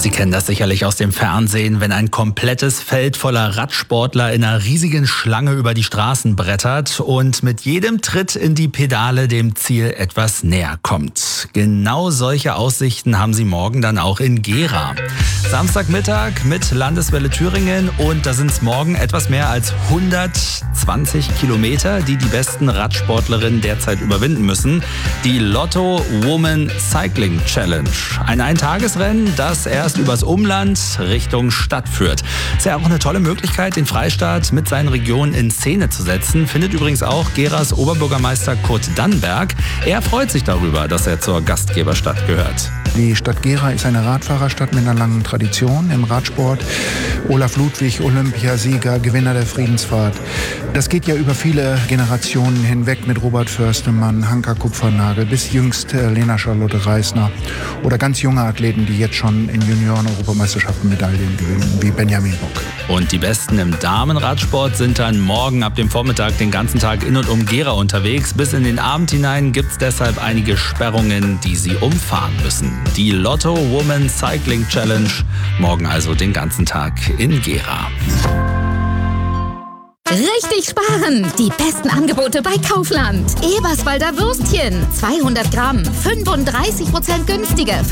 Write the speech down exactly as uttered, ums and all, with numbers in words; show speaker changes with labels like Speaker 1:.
Speaker 1: Sie kennen das sicherlich aus dem Fernsehen, wenn ein komplettes Feld voller Radsportler in einer riesigen Schlange über die Straßen brettert und mit jedem Tritt in die Pedale dem Ziel etwas näher kommt. Genau solche Aussichten haben Sie morgen dann auch in Gera. Samstagmittag mit Landeswelle Thüringen und da sind es morgen etwas mehr als hundertzwanzig Kilometer, die die besten Radsportlerinnen derzeit überwinden müssen. Die Lotto Woman Cycling Challenge. Ein Eintagesrennen, das erst übers Umland Richtung Stadt führt. Ist ja auch eine tolle Möglichkeit, den Freistaat mit seinen Regionen in Szene zu setzen. Findet übrigens auch Geras Oberbürgermeister Kurt Dannenberg. Er freut sich darüber, dass er zur Gastgeberstadt gehört.
Speaker 2: Die Stadt Gera ist eine Radfahrerstadt mit einer langen Tradition im Radsport. Olaf Ludwig, Olympiasieger, Gewinner der Friedensfahrt. Das geht ja über viele Generationen hinweg mit Robert Förstemann, Hanka Kupfernagel bis jüngst Lena Charlotte Reisner oder ganz junge Athleten, die jetzt schon in Junioren-Europameisterschaften Medaillen gewinnen, wie Benjamin Bock.
Speaker 1: Und die Besten im Damenradsport sind dann morgen ab dem Vormittag den ganzen Tag in und um Gera unterwegs. Bis in den Abend hinein gibt es deshalb einige Sperrungen, die sie umfahren müssen. Die Lotto Woman Cycling Challenge, morgen also den ganzen Tag in Gera.
Speaker 3: Richtig sparen! Die besten Angebote bei Kaufland. Eberswalder Würstchen. zweihundert Gramm, fünfunddreißig Prozent günstiger.